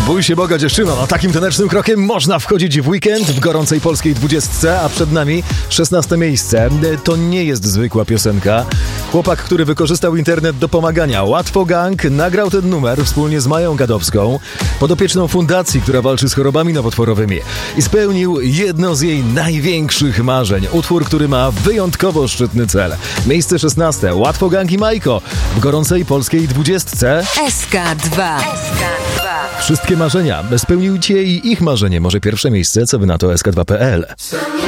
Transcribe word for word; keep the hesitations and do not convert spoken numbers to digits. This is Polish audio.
Bój się Boga, dziewczyno, no takim tanecznym krokiem można wchodzić w weekend w gorącej polskiej dwudziestce, a przed nami szesnaste miejsce. To nie jest zwykła piosenka. Chłopak, który wykorzystał internet do pomagania. Łatwo Gang nagrał ten numer wspólnie z Mają Gadowską, podopieczną fundacji, która walczy z chorobami nowotworowymi, i spełnił jedno z jej największych marzeń. Utwór, który ma wyjątkowo szczytny cel. Miejsce szesnaste. Łatwo Gang i Majko w gorącej polskiej dwudziestce. S K dwa. Wszystkie marzenia. Spełnił cię i ich marzenie. Może pierwsze miejsce, co wy na to S K dwa kropka P L.